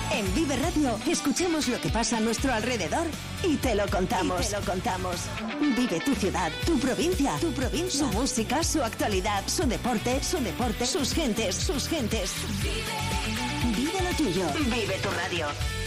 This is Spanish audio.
En Vive Radio, escuchemos lo que pasa a nuestro alrededor y te lo contamos. Vive tu ciudad, tu provincia, su música, su actualidad, su deporte, sus gentes. Vive lo tuyo. Vive tu radio.